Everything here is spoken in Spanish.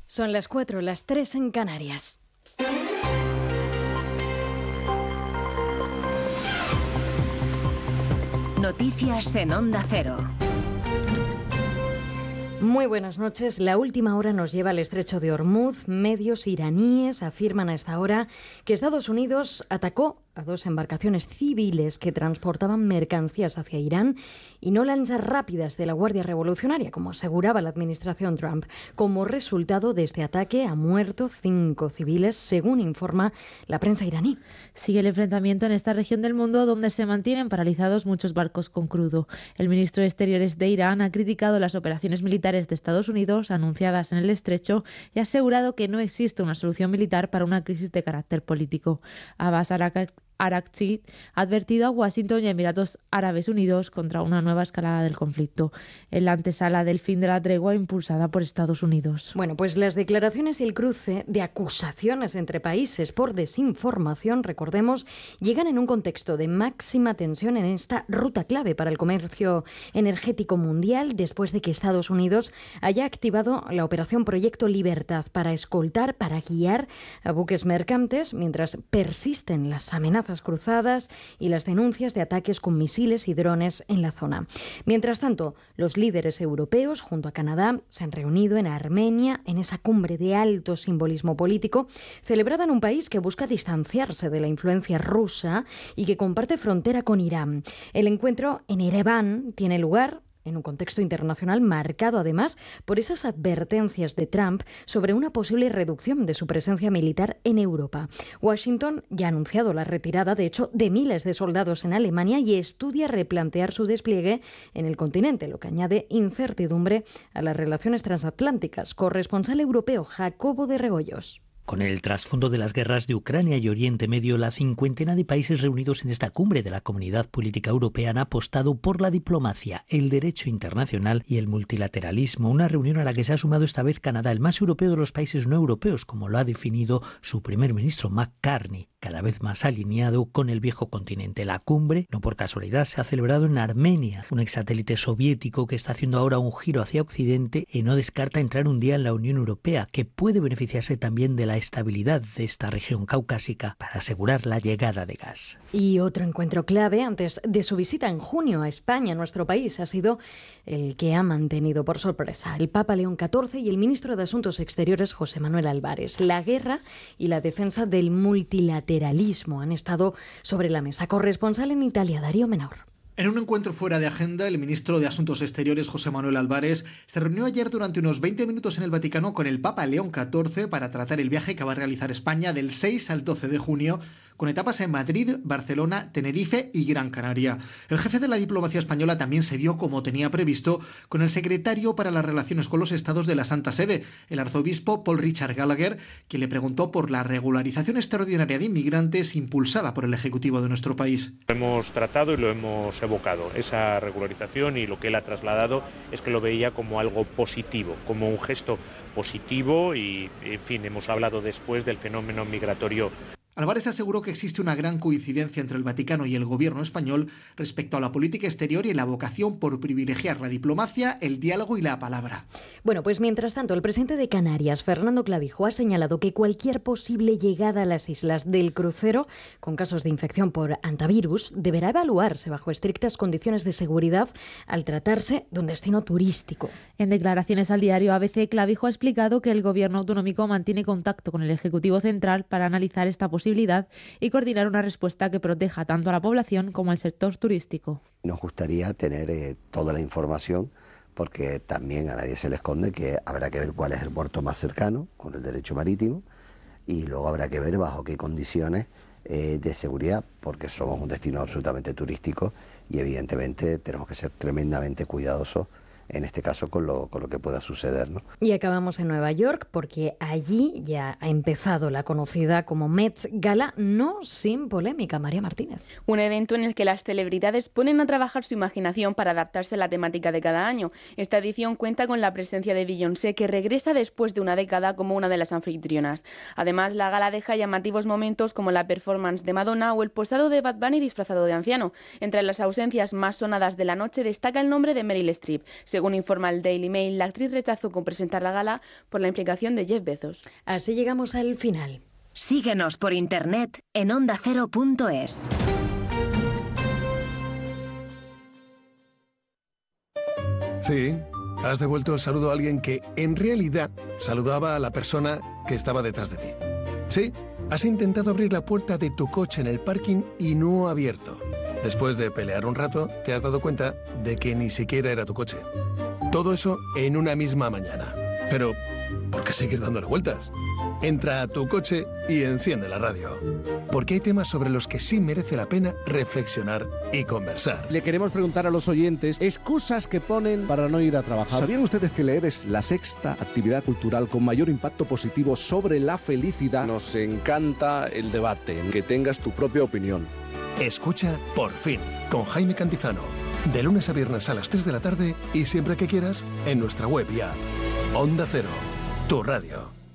Son las 4, las 3 en Canarias. Noticias en Onda Cero. Muy buenas noches. La última hora nos lleva al estrecho de Hormuz. Medios iraníes afirman a esta hora que Estados Unidos atacó a 2 embarcaciones civiles que transportaban mercancías hacia Irán y no lanzas rápidas de la Guardia Revolucionaria, como aseguraba la administración Trump. Como resultado de este ataque, han muerto 5 civiles, según informa la prensa iraní. Sigue el enfrentamiento en esta región del mundo donde se mantienen paralizados muchos barcos con crudo. El ministro de Exteriores de Irán ha criticado las operaciones militares de Estados Unidos anunciadas en el estrecho y ha asegurado que no existe una solución militar para una crisis de carácter político. Abbas Araghchi ha advertido a Washington y a Emiratos Árabes Unidos contra una nueva escalada del conflicto, en la antesala del fin de la tregua impulsada por Estados Unidos. Bueno, pues las declaraciones y el cruce de acusaciones entre países por desinformación, recordemos, llegan en un contexto de máxima tensión en esta ruta clave para el comercio energético mundial, después de que Estados Unidos haya activado la operación Proyecto Libertad para escoltar, para guiar a buques mercantes, mientras persisten las amenazas cruzadas y las denuncias de ataques con misiles y drones en la zona. Mientras tanto, los líderes europeos, junto a Canadá, se han reunido en Armenia en esa cumbre de alto simbolismo político, celebrada en un país que busca distanciarse de la influencia rusa y que comparte frontera con Irán. El encuentro en Ereván tiene lugar en un contexto internacional marcado además por esas advertencias de Trump sobre una posible reducción de su presencia militar en Europa. Washington ya ha anunciado la retirada, de hecho, de miles de soldados en Alemania y estudia replantear su despliegue en el continente, lo que añade incertidumbre a las relaciones transatlánticas. Corresponsal europeo Jacobo de Regoyos. Con el trasfondo de las guerras de Ucrania y Oriente Medio, la cincuentena de países reunidos en esta cumbre de la Comunidad Política Europea han apostado por la diplomacia, el derecho internacional y el multilateralismo, una reunión a la que se ha sumado esta vez Canadá, el más europeo de los países no europeos, como lo ha definido su primer ministro Mark Carney, cada vez más alineado con el viejo continente. La cumbre, no por casualidad, se ha celebrado en Armenia, un exsatélite soviético que está haciendo ahora un giro hacia Occidente y no descarta entrar un día en la Unión Europea, que puede beneficiarse también de la estabilidad de esta región caucásica para asegurar la llegada de gas. Y otro encuentro clave antes de su visita en junio a España, nuestro país, ha sido el que ha mantenido por sorpresa el Papa León XIV y el ministro de Asuntos Exteriores, José Manuel Álvarez. La guerra y la defensa del multilateralismo han estado sobre la mesa. Corresponsal en Italia, Darío Menor. En un encuentro fuera de agenda, el ministro de Asuntos Exteriores, José Manuel Álvarez, se reunió ayer durante unos 20 minutos en el Vaticano con el Papa León XIV para tratar el viaje que va a realizar España del 6 al 12 de junio, con etapas en Madrid, Barcelona, Tenerife y Gran Canaria. El jefe de la diplomacia española también se vio, como tenía previsto, con el secretario para las relaciones con los estados de la Santa Sede, el arzobispo Paul Richard Gallagher, quien le preguntó por la regularización extraordinaria de inmigrantes impulsada por el Ejecutivo de nuestro país. Lo hemos tratado y lo hemos evocado, esa regularización, y lo que él ha trasladado es que lo veía como algo positivo, como un gesto positivo y, en fin, hemos hablado después del fenómeno migratorio. Álvarez aseguró que existe una gran coincidencia entre el Vaticano y el gobierno español respecto a la política exterior y la vocación por privilegiar la diplomacia, el diálogo y la palabra. Bueno, pues mientras tanto, el presidente de Canarias, Fernando Clavijo, ha señalado que cualquier posible llegada a las islas del crucero con casos de infección por hantavirus deberá evaluarse bajo estrictas condiciones de seguridad al tratarse de un destino turístico. En declaraciones al diario ABC, Clavijo ha explicado que el gobierno autonómico mantiene contacto con el Ejecutivo Central para analizar esta posibilidad y coordinar una respuesta que proteja tanto a la población como al sector turístico. Nos gustaría tener toda la información, porque también a nadie se le esconde que habrá que ver cuál es el puerto más cercano con el derecho marítimo y luego habrá que ver bajo qué condiciones de seguridad, porque somos un destino absolutamente turístico y evidentemente tenemos que ser tremendamente cuidadosos en este caso con lo que pueda suceder, ¿no? Y acabamos en Nueva York porque allí ya ha empezado la conocida como Met Gala, no sin polémica. María Martínez. Un evento en el que las celebridades ponen a trabajar su imaginación para adaptarse a la temática de cada año. Esta edición cuenta con la presencia de Beyoncé, que regresa después de una década como una de las anfitrionas. Además, la gala deja llamativos momentos como la performance de Madonna o el posado de Bad Bunny disfrazado de anciano. Entre las ausencias más sonadas de la noche destaca el nombre de Meryl Streep. Según informa el Daily Mail, la actriz rechazó con presentar la gala por la implicación de Jeff Bezos. Así llegamos al final. Síguenos por internet en ondacero.es. Sí, has devuelto el saludo a alguien que en realidad saludaba a la persona que estaba detrás de ti. Sí, has intentado abrir la puerta de tu coche en el parking y no ha abierto. Después de pelear un rato, te has dado cuenta de que ni siquiera era tu coche. Todo eso en una misma mañana. Pero, ¿por qué seguir dándole vueltas? Entra a tu coche y enciende la radio. Porque hay temas sobre los que sí merece la pena reflexionar y conversar. Le queremos preguntar a los oyentes excusas que ponen para no ir a trabajar. ¿Sabían ustedes que leer es la sexta actividad cultural con mayor impacto positivo sobre la felicidad? Nos encanta el debate, que tengas tu propia opinión. Escucha Por Fin, con Jaime Cantizano. De lunes a viernes a las 3 de la tarde y siempre que quieras en nuestra web y app. Onda Cero, tu radio.